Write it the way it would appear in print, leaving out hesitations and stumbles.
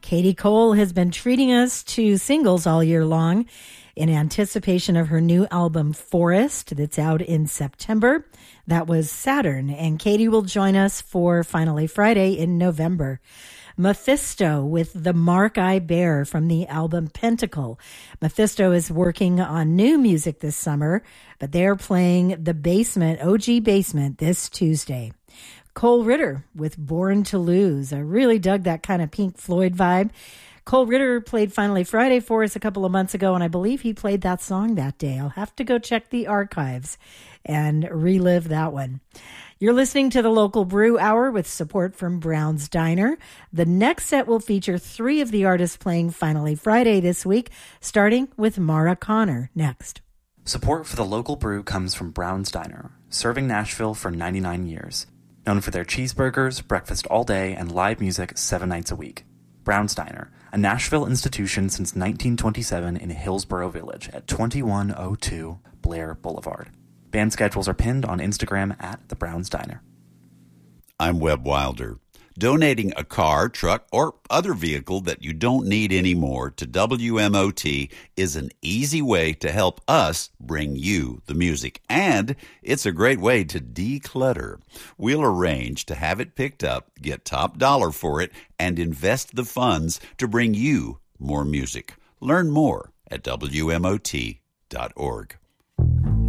Katie Cole has been treating us to singles all year long in anticipation of her new album, Forest, that's out in September. That was Saturn, and Katie will join us for Finally Friday in November. Mephisto with The Mark I Bear from the album Pentacle. Mephisto is working on new music this summer, but they're playing the Basement, OG Basement, this Tuesday. Cole Ritter with Born to Lose. I really dug that kind of Pink Floyd vibe. Cole Ritter played Finally Friday for us a couple of months ago, and I believe he played that song that day. I'll have to go check the archives and relive that one. You're listening to the Local Brew Hour with support from Brown's Diner. The next set will feature 3 of the artists playing Finally Friday this week, starting with Mara Connor next. Support for the Local Brew comes from Brown's Diner, serving Nashville for 99 years. Known for their cheeseburgers, breakfast all day, and live music 7 nights a week. Brown's Diner, a Nashville institution since 1927 in Hillsboro Village at 2102 Blair Boulevard. Band schedules are pinned on Instagram at The Brown's Diner. I'm Webb Wilder. Donating a car, truck, or other vehicle that you don't need anymore to WMOT is an easy way to help us bring you the music. And it's a great way to declutter. We'll arrange to have it picked up, get top dollar for it, and invest the funds to bring you more music. Learn more at WMOT.org.